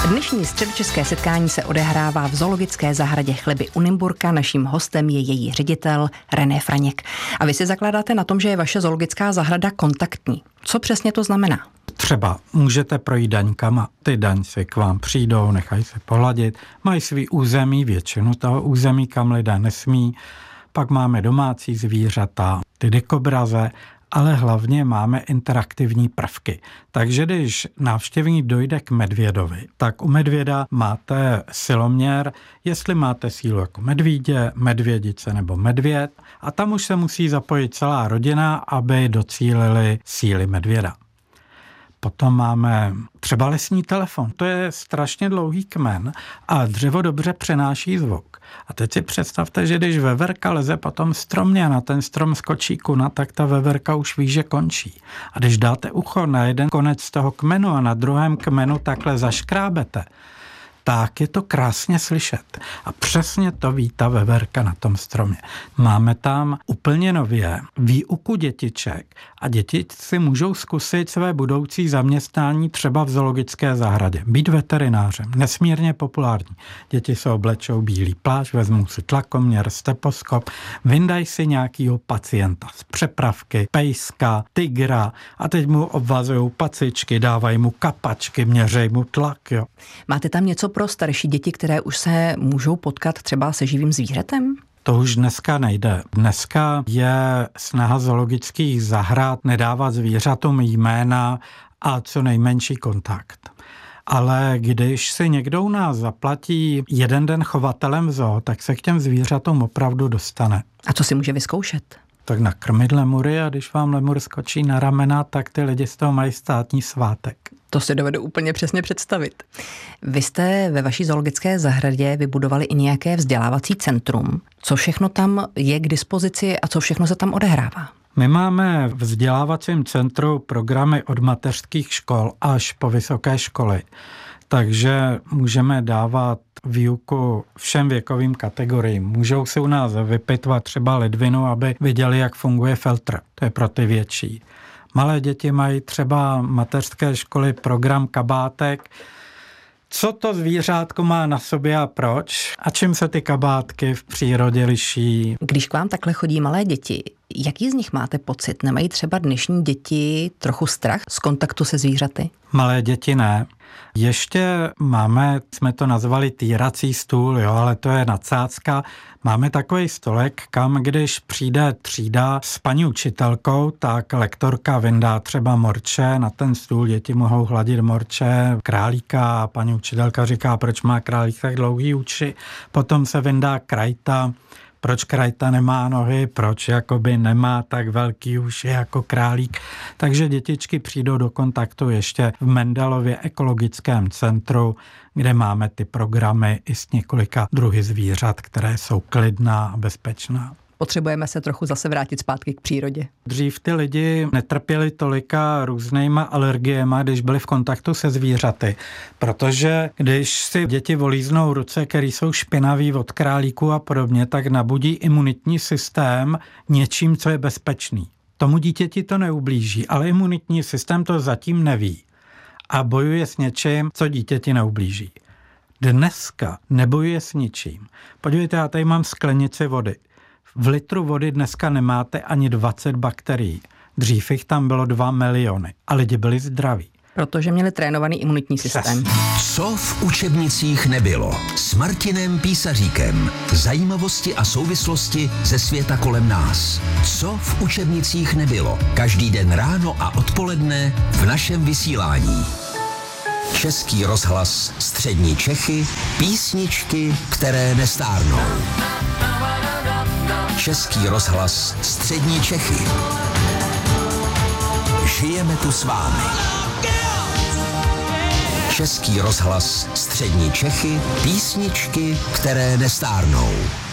Dnešní středočeské setkání se odehrává v zoologické zahradě Chleby u Nymburka. Naším hostem je její ředitel René Franěk. A vy si zakládáte na tom, že je vaše zoologická zahrada kontaktní. Co přesně to znamená? Třeba můžete projít daňkama, ty daňci k vám přijdou, nechají se pohladit, mají svý území, většinu toho území, kam lidé nesmí, pak máme domácí zvířata, ty dikobraze, ale hlavně máme interaktivní prvky. Takže když návštěvník dojde k medvědovi, tak u medvěda máte siloměr, jestli máte sílu jako medvídě, medvědice nebo medvěd, a tam už se musí zapojit celá rodina, aby docílili síly medvěda. Potom máme třeba lesní telefon. To je strašně dlouhý kmen a dřevo dobře přenáší zvuk. A teď si představte, že když veverka leze po tom stromě a na ten strom skočí kuna, tak ta veverka už ví, že končí. A když dáte ucho na jeden konec toho kmenu a na druhém kmenu takhle zaškrábete, tak je to krásně slyšet. A přesně to ví ta veverka na tom stromě. Máme tam úplně nově výuku dětiček a děti si můžou zkusit své budoucí zaměstnání třeba v zoologické zahradě. Být veterinářem, nesmírně populární. Děti se oblečou bílý plášť, vezmou si tlakoměr, stetoskop, vyndají si nějakýho pacienta z přepravky, pejska, tygra a teď mu obvazují pacičky, dávají mu kapačky, měřejí mu tlak. Jo. Máte tam něco pro starší děti, které už se můžou potkat třeba se živým zvířetem? To už dneska nejde. Dneska je snaha zoologických zahrad nedávat zvířatům jména a co nejmenší kontakt. Ale když si někdo u nás zaplatí jeden den chovatelem v zoo, tak se k těm zvířatům opravdu dostane. A co si může vyzkoušet? Tak nakrmit lemury a když vám lemur skočí na ramena, tak ty lidi z toho mají státní svátek. To si dovedu úplně přesně představit. Vy jste ve vaší zoologické zahradě vybudovali i nějaké vzdělávací centrum. Co všechno tam je k dispozici a co všechno se tam odehrává? My máme v vzdělávacím centru programy od mateřských škol až po vysoké školy. Takže můžeme dávat výuku všem věkovým kategoriím. Můžou si u nás vypitvat třeba ledvinu, aby viděli, jak funguje filtr. To je pro ty větší. Malé děti mají třeba mateřské školy program kabátek. Co to zvířátko má na sobě a proč? A čím se ty kabátky v přírodě liší? Když k vám takhle chodí malé děti, jaký z nich máte pocit? Nemají třeba dnešní děti trochu strach z kontaktu se zvířaty? Malé děti ne. Ještě máme, jsme to nazvali týrací stůl, jo, ale to je nadsázka. Máme takový stolek, kam když přijde třída s paní učitelkou, tak lektorka vyndá třeba morče, na ten stůl děti mohou hladit morče, králíka a paní učitelka říká, proč má králík tak dlouhý uši. Potom se vyndá krajta, proč krajta nemá nohy, proč jakoby nemá tak velký uši jako králík. Takže dětičky přijdou do kontaktu ještě v Mendelově ekologickém centru, kde máme ty programy i s několika druhy zvířat, které jsou klidná a bezpečná. Potřebujeme se trochu zase vrátit zpátky k přírodě. Dřív ty lidi netrpěli tolika různýma alergiema, když byli v kontaktu se zvířaty. Protože když si děti volíznou ruce, které jsou špinaví od králíků a podobně, tak nabudí imunitní systém něčím, co je bezpečný. Tomu dítěti to neublíží, ale imunitní systém to zatím neví. A bojuje s něčím, co dítěti neublíží. Dneska nebojuje s ničím. Podívejte, já tady mám sklenici vody. V litru vody dneska nemáte ani 20 bakterií. Dřív jich tam bylo 2 miliony a lidi byli zdraví. Protože měli trénovaný imunitní systém. Co v učebnicích nebylo? S Martinem Písaříkem. Zajímavosti a souvislosti ze světa kolem nás. Co v učebnicích nebylo? Každý den ráno a odpoledne v našem vysílání. Český rozhlas Střední Čechy, písničky, které nestárnou. Český rozhlas Střední Čechy. Žijeme tu s vámi. Český rozhlas Střední Čechy, písničky, které nestárnou.